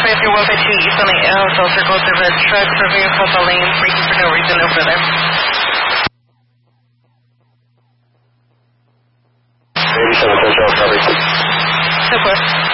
You're welcome to east on the L, filter goes to red truck, serving across the lanes, braking for no reason, no further. 87 Central, copy. So close.